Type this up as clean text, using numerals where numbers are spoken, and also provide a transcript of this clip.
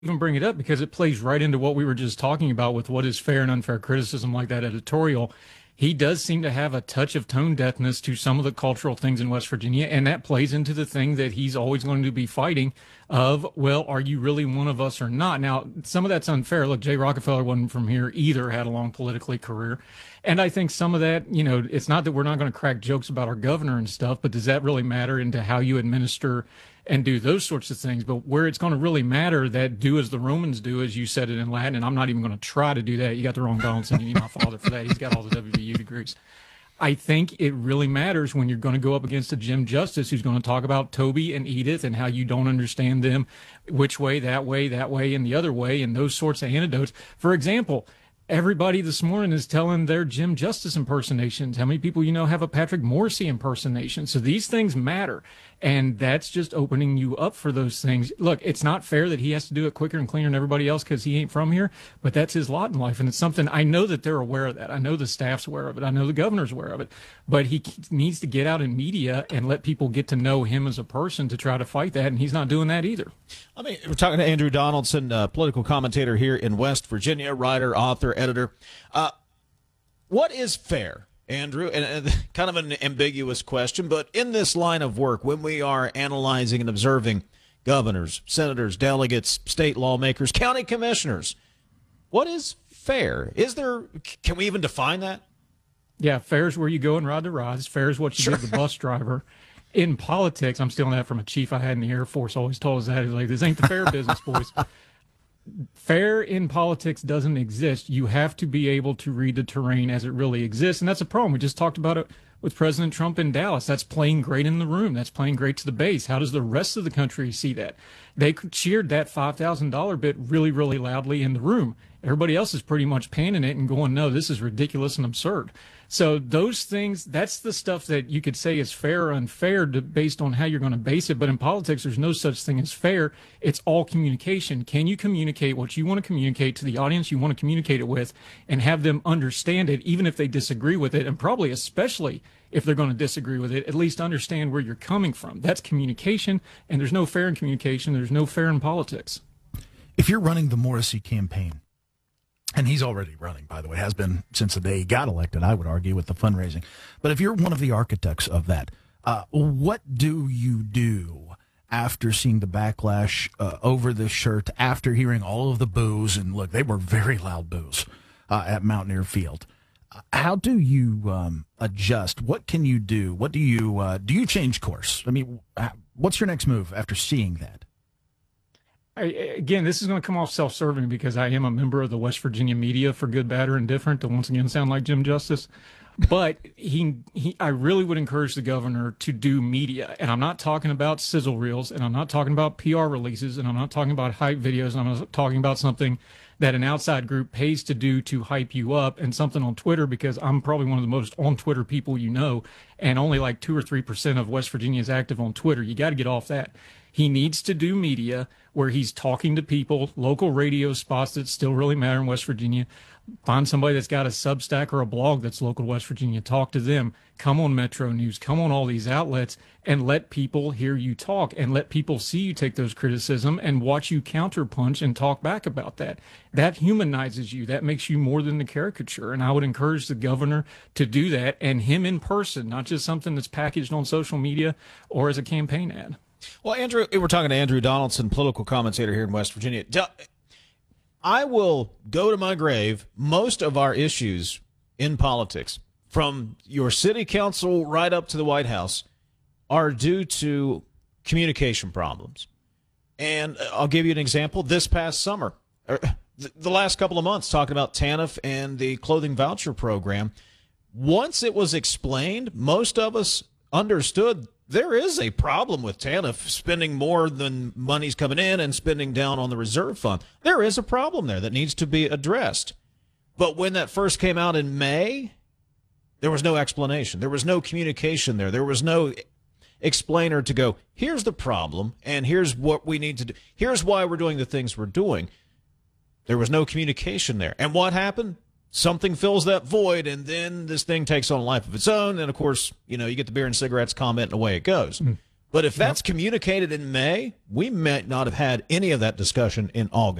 even bring it up because it plays right into what we were just talking about with what is fair and unfair criticism, like that editorial. He does seem to have a touch of tone deafness to some of the cultural things in West Virginia, and that plays into the thing that he's always going to be fighting of, well, are you really one of us or not? Now, some of that's unfair. Look, Jay Rockefeller wasn't from here either, had a long political career. And I think some of that, it's not that we're not going to crack jokes about our governor and stuff, but does that really matter into how you administer and do those sorts of things? But where it's going to really matter, that do as the Romans do, as you said it in Latin, and I'm not even going to try to do that. You got the wrong Donaldson. You need my father for that. He's got all the WVU degrees. I think it really matters when you're going to go up against a Jim Justice who's going to talk about Toby and Edith and how you don't understand them, which way, that way, and the other way, and those sorts of anecdotes. For example, everybody this morning is telling their Jim Justice impersonations. How many people have a Patrick Morrissey impersonation? So these things matter. And that's just opening you up for those things. Look, it's not fair that he has to do it quicker and cleaner than everybody else because he ain't from here, but that's his lot in life. And it's something, I know that they're aware of that. I know the staff's aware of it. I know the governor's aware of it. But he needs to get out in media and let people get to know him as a person to try to fight that. And he's not doing that either. We're talking to Andrew Donaldson, political commentator here in West Virginia, writer, author, editor. What is fair, Andrew? And kind of an ambiguous question, but in this line of work, when we are analyzing and observing governors, senators, delegates, state lawmakers, county commissioners, what is fair? Can we even define that? Yeah, fair is where you go and ride the rides. Fair is what you give the bus driver. In politics, I'm stealing that from a chief I had in the Air Force, always told us that. He's like, this ain't the fair business, boys. Fair in politics doesn't exist. You have to be able to read the terrain as it really exists. And that's a problem. We just talked about it with President Trump in Dallas. That's playing great in the room. That's playing great to the base. How does the rest of the country see that? They cheered that $5,000 bit really, really loudly in the room. Everybody else is pretty much panning it and going, no, this is ridiculous and absurd. So those things, that's the stuff that you could say is fair or unfair based on how you're going to base it. But in politics, there's no such thing as fair. It's all communication. Can you communicate what you want to communicate to the audience you want to communicate it with and have them understand it, even if they disagree with it, and probably especially if they're going to disagree with it, at least understand where you're coming from. That's communication, and there's no fair in communication. There's no fair in politics. If you're running the Morrissey campaign, and he's already running, by the way, has been since the day he got elected, I would argue, with the fundraising. But if you're one of the architects of that, what do you do after seeing the backlash over this shirt, after hearing all of the boos? And look, they were very loud boos at Mountaineer Field. How do you adjust? What can you do? What do you change course? I mean, what's your next move after seeing that? Again, this is going to come off self-serving because I am a member of the West Virginia media, for good, bad, or indifferent, to once again sound like Jim Justice. But I really would encourage the governor to do media. And I'm not talking about sizzle reels, and I'm not talking about PR releases, and I'm not talking about hype videos, and I'm not talking about something that an outside group pays to do to hype you up, and something on Twitter, because I'm probably one of the most on Twitter people and only like 2 or 3% of West Virginia is active on Twitter. You got to get off that. He needs to do media where he's talking to people, local radio spots that still really matter in West Virginia. Find somebody that's got a Substack or a blog that's local to West Virginia. Talk to them. Come on Metro News. Come on all these outlets and let people hear you talk and let people see you take those criticism and watch you counterpunch and talk back about that. That humanizes you. That makes you more than the caricature. And I would encourage the governor to do that, and him in person, not just something that's packaged on social media or as a campaign ad. Well, Andrew, we're talking to Andrew Donaldson, political commentator here in West Virginia. I will go to my grave. Most of our issues in politics, from your city council right up to the White House, are due to communication problems. And I'll give you an example. This past summer, the last couple of months, talking about TANF and the clothing voucher program, once it was explained, most of us understood there is a problem with TANF spending more than money's coming in and spending down on the reserve fund. There is a problem there that needs to be addressed. But when that first came out in May, there was no explanation. There was no communication there. There was no explainer to go, here's the problem, and here's what we need to do. Here's why we're doing the things we're doing. There was no communication there. And what happened? Something fills that void, and then this thing takes on a life of its own. And, of course, you get the beer and cigarettes comment, and away it goes. But if that's communicated in May, we might not have had any of that discussion in August.